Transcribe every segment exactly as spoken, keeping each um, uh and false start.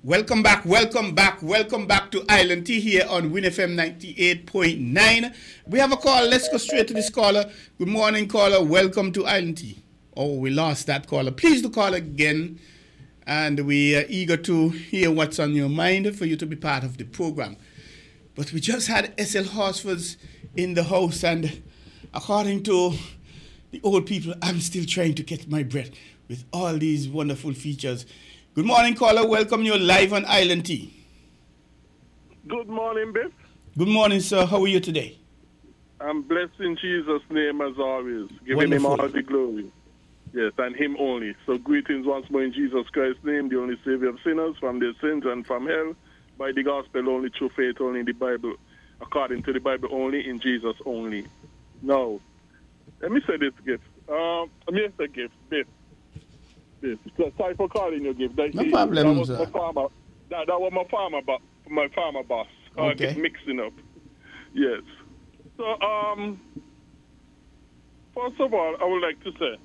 Welcome back, welcome back, welcome back to Island Tea here on Win F M ninety-eight point nine. We have a call. Let's go straight to this caller. Good morning, caller. Welcome to Island Tea. Oh, we lost that caller. Please do call again. And we are eager to hear what's on your mind for you to be part of the program. But we just had S L Horsfords in the house, and according to the old people, I'm still trying to catch my breath with all these wonderful features. Good morning, caller. Welcome you live on Island Tea. Good morning, Biff. Good morning, sir. How are you today? I'm blessed in Jesus' name as always, giving Wonderful. him all the glory. Yes, and him only. So greetings once more in Jesus Christ's name, the only Savior of sinners from their sins and from hell, by the gospel only, through faith only, in the Bible, according to the Bible only, in Jesus only. Now, let me say this gift. Um, let me say gift, Biff. Biff. So, sorry for calling you gift. That, No problem, that was sir. my farmer. That, that was my farmer, bo- my farmer boss. I Okay. get mixing up. Yes. So, um, first of all, I would like to say,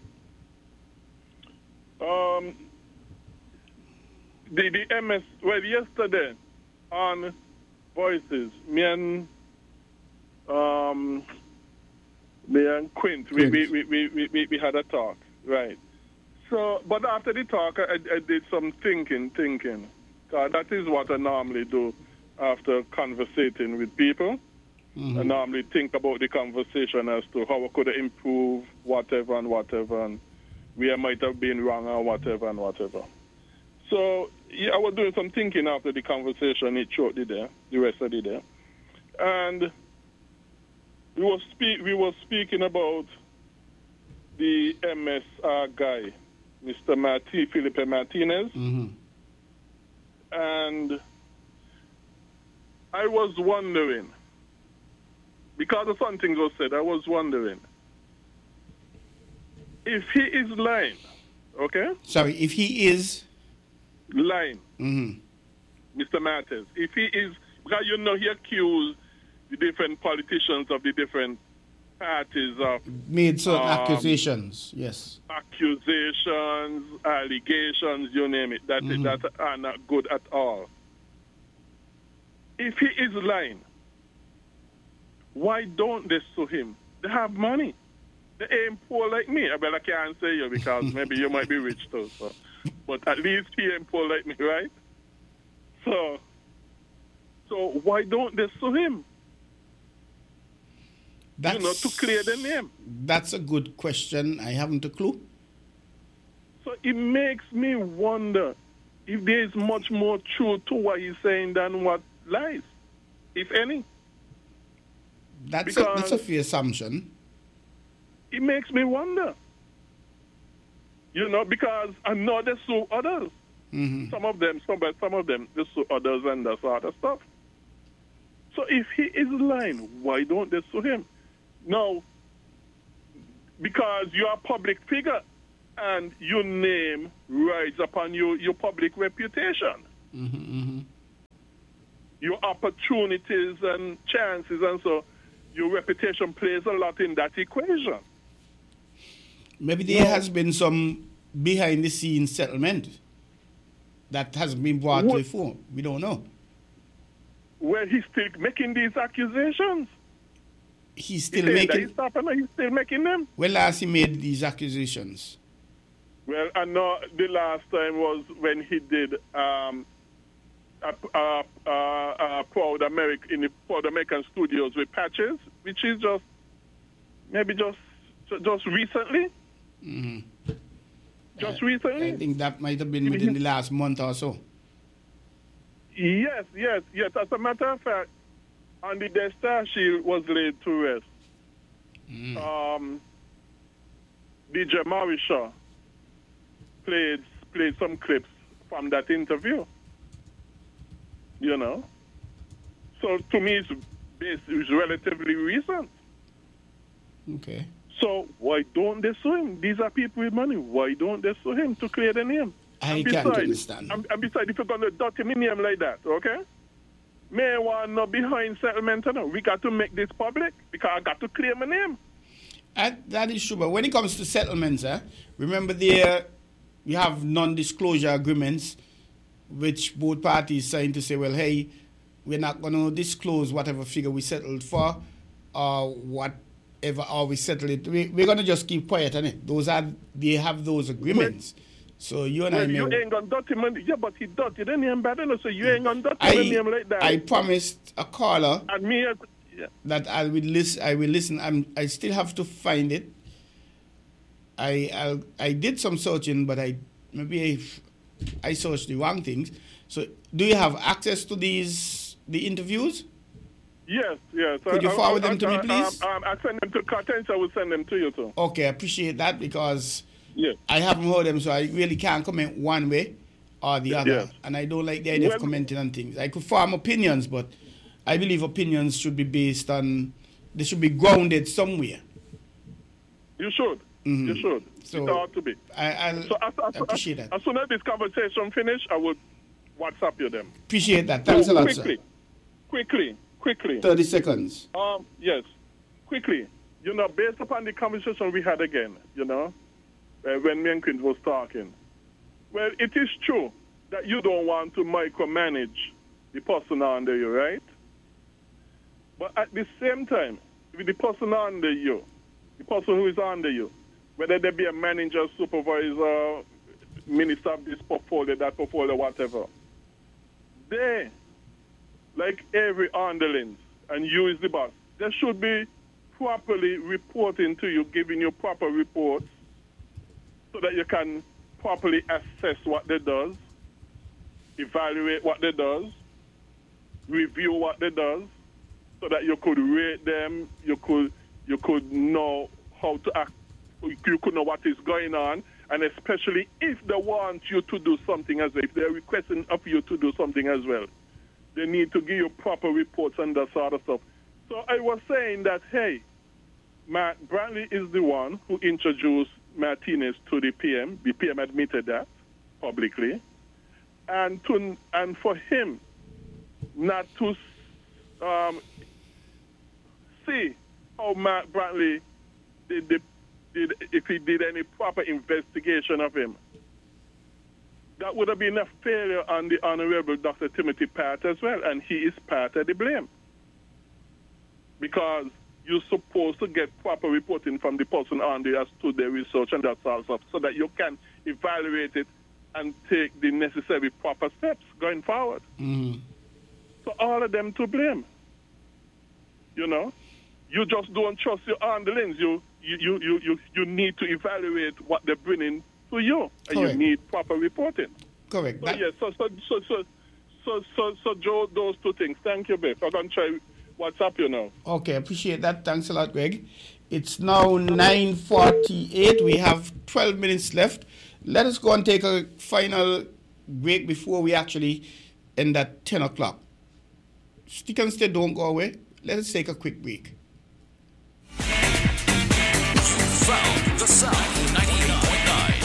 um, the the M S. Well, yesterday on Voices, me and um, me and Quint, we we, we, we, we, we we had a talk, right? So, but after the talk, I, I did some thinking, thinking. Uh, that is what I normally do after conversating with people. Mm-hmm. I normally think about the conversation as to how I could improve whatever and whatever, and where I might have been wrong or whatever and whatever. So, yeah, I was doing some thinking after the conversation, it shortly there, the rest of the day. And we were, speak, we were speaking about the M S R guy, Mister Marti, Felipe Martinez. Mm-hmm. And I was wondering, because of something was said, I was wondering, if he is lying, okay? Sorry, if he is... Lying, Mm-hmm. Mister Matters. If he is, because you know he accused the different politicians of the different parties of Made certain Um, accusations, yes. accusations, allegations, you name it, that, Mhm. that are not good at all. If he is lying, why don't they sue him? They have money. They ain't poor like me. I bet I can't say you because maybe you might be rich too. So. But at least he ain't poor like me, right? So, so why don't they sue him? That's, You know, to clear the name. That's a good question. I haven't a clue. So it makes me wonder if there is much more truth to what he's saying than what lies, if any. That's, a, Because- that's a fair assumption. It makes me wonder. You know, because I know they sue others. Mm-hmm. Some of them, some, but some of them, they sue others and that sort of stuff. So if he is lying, why don't they sue him? No, because you are a public figure and your name rides upon your, your public reputation. Mm-hmm, mm-hmm. Your opportunities and chances, and so your reputation plays a lot in that equation. Maybe there No. has been some behind-the-scenes settlement that hasn't been brought to What- the fore. We don't know. Where he's still making these accusations. He's He's still saying that making... he's stopping and he's still making them. When last he made these accusations? Well, I know the last time was when he did um, a, a, a, a Proud America in the Proud American Studios with Patches, which is just maybe just just recently. Mm-hmm. Just I, recently. I think that might have been within the last month or so. Yes, yes, yes. As a matter of fact, on the day Star Shield was laid to rest, Mm. um, D J Marisha played played some clips from that interview. You know, so to me, it's, it's, it's relatively recent. Okay. So why don't they sue him? These are people with money. Why don't they sue him to clear the name? I And can't besides- understand. And, and besides, if you're going to dirty me name like that, okay? May want not behind settlement, you know. We got to make this public because I got to clear my name. And that is true, but when it comes to settlements, eh, remember there you have non-disclosure agreements which both parties signed to say, well, hey, we're not going to disclose whatever figure we settled for, or whatever, or we settle it. We, we're going to just keep quiet on it. Those are, they have those agreements. Well, so you and well, I may... You ain't going to document, yeah, but he documented it, him bad enough, so you ain't going to document him like that. I promised a caller and me, yeah. that I will listen. I will listen. I'm, I still have to find it. I I'll, I did some searching, but I maybe I, I searched the wrong things. So, do you have access to these the interviews? Yes, yes. Could you forward I, I, them to I, me, please? I, I, I send them to Cartens. I will send them to you too. Okay, I appreciate that because yes. I haven't heard them, so I really can't comment one way or the other. Yes. And I don't like the idea well, of commenting on things. I could form opinions, but I believe opinions should be based on, they should be grounded somewhere. You should. Mm-hmm. You should. So it ought to be. I, I'll so as, as, appreciate as, that. As soon as this conversation finish, I will WhatsApp you them. Appreciate that. Thanks so, a lot, quickly, sir. Quickly, quickly. thirty seconds. Um, yes, quickly. You know, based upon the conversation we had again, you know, uh, when me and Quint was talking, well, it is true that you don't want to micromanage the person under you, right? But at the same time, with the person under you, the person who is under you, whether they be a manager, supervisor, minister of this portfolio, that portfolio, whatever, they, like every underlings, and you is the boss, they should be properly reporting to you, giving you proper reports so that you can properly assess what they does, evaluate what they does, review what they does, so that you could rate them, you could you could know how to act, you could know what is going on, and especially if they want you to do something as well, if they're requesting of you to do something as well, they need to give you proper reports and that sort of stuff. So I was saying that, hey, Matt Brantley is the one who introduced Martinez to the P M. The P M admitted that publicly. And to and for him not to um, see how Matt Brantley did, did, did, if he did any proper investigation of him, that would have been a failure on the Honorable Doctor Timothy part as well, and he is part of the blame. Because you're supposed to get proper reporting from the person under you as to their research and that sort of stuff, so that you can evaluate it and take the necessary proper steps going forward. Mm-hmm. So all of them to blame. You know? You just don't trust your underlings. You you, you, you, you, you need to evaluate what they're bringing to you. And Correct. You need proper reporting. Correct. So, that... yes, so, so, so, so, so, so, so, Joe, those two things. Thank you, Biff. I'm going to try WhatsApp you now. Okay, appreciate that. Thanks a lot, Greg. It's now nine forty-eight. We have twelve minutes left. Let us go and take a final break before we actually end at ten o'clock. Stick and stay, don't go away. Let us take a quick break. Found the sound, ninety-eight point nine.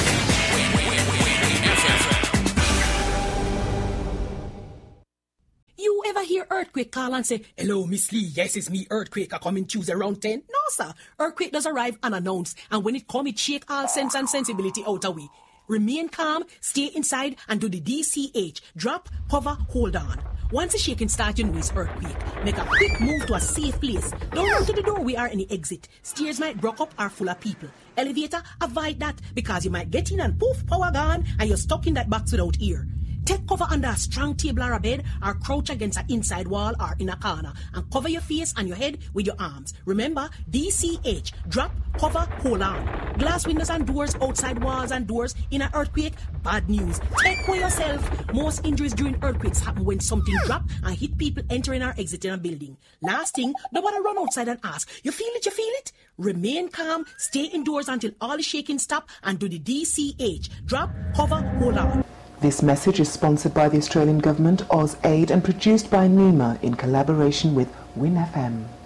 You ever hear Earthquake call and say, hello, Miss Lee, yes, it's me, Earthquake, I come in Tuesday around ten? No, sir. Earthquake does arrive unannounced, and when it come, it shake all sense and sensibility out of we. Remain calm, stay inside, and do the D C H. Drop, hover, hold on. Once the shaking starts, you know it's earthquake. Make a quick move to a safe place. Don't run to the door, we are in the exit. Stairs might broke up or full of people. Elevator, avoid that, because you might get in and poof, power gone, and you're stuck in that box without ear. Take cover under a strong table or a bed, or crouch against an inside wall or in a corner, and cover your face and your head with your arms. Remember, D C H, drop, cover, hold on. Glass windows and doors, outside walls and doors in an earthquake, bad news. Take care yourself. Most injuries during earthquakes happen when something drop and hit people entering or exiting a building. Last thing, nobody run outside and ask, you feel it, you feel it? Remain calm, stay indoors until all the shaking stop, and do the D C H, drop, cover, hold on. This message is sponsored by the Australian Government, AusAid, and produced by NEMA in collaboration with Win F M.